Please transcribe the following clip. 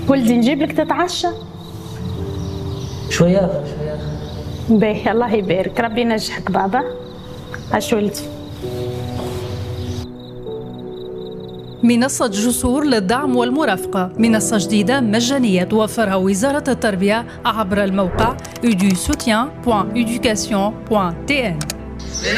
ولدي نجيب لك تتعشى شوية. باهي، الله يبارك، ربي ينجحك بابا. عاش ولدي. منصة جسور للدعم والمرافقة، منصة جديدة مجانية توفرها وزارة التربية عبر الموقع edusoutien.education.tn.